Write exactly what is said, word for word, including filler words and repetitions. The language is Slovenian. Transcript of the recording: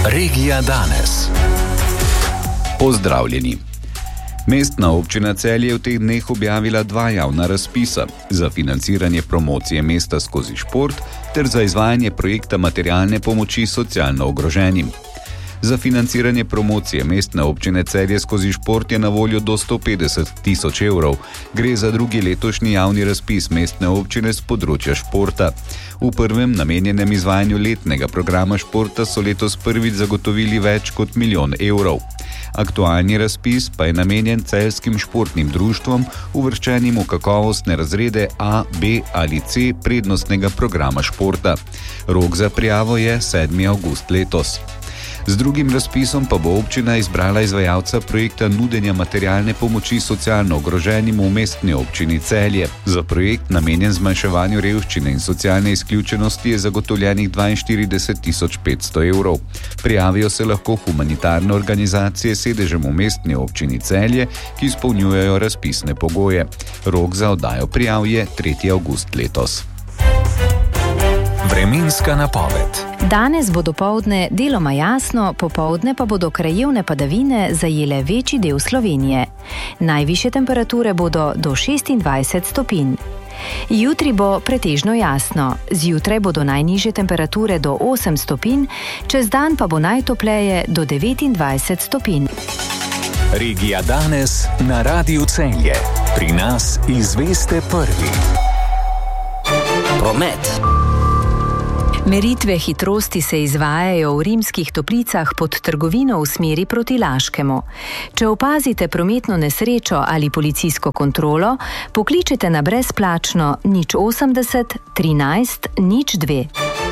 Regija danes. Pozdravljeni. Mestna občina Celje je v teh dneh objavila dva javna razpisa za financiranje promocije mesta skozi šport ter za izvajanje projekta materialne pomoči socialno ogroženim. Za financiranje promocije mestne občine Celje skozi šport je na voljo do sto petdeset tisoč evrov. Gre za drugi letošnji javni razpis mestne občine z področja športa. V prvem namenjenem izvajanju letnega programa športa so letos prvič zagotovili več kot milijon evrov. Aktualni razpis pa je namenjen celjskim športnim društvom, uvrščenim v kakovostne razrede A, B ali C prednostnega programa športa. Rok za prijavo je sedmi avgust letos. Z drugim razpisom pa bo občina izbrala izvajalca projekta nudenja materialne pomoči socialno ogroženim v mestni občini Celje. Za projekt namenjen zmanjševanju revščine in socialne izključenosti je zagotovljenih dvainštirideset tisoč petsto evrov. Prijavijo se lahko humanitarne organizacije s sedežem v mestni občini Celje, ki izpolnjujejo razpisne pogoje. Rok za oddajo prijav je tretji avgust letos. Vremenska napoved. Danes bo dopoldne deloma jasno, popoldne pa bodo krajevne padavine zajele večji del Slovenije. Najvišje temperature bodo do šestindvajset stopinj. Jutri bo pretežno jasno. Zjutraj bodo najnižje temperature do osem stopinj, čez dan pa bo najtopleje do devetindvajset stopinj. Regija danes na Radiu Celje. Pri nas izveste prvi. Promet. Meritve hitrosti se izvajajo v Rimskih Toplicah pod trgovino v smeri proti Laškemu. Če opazite prometno nesrečo ali policijsko kontrolo, pokličete na brezplačno nič osemdeset trinajst nič dve.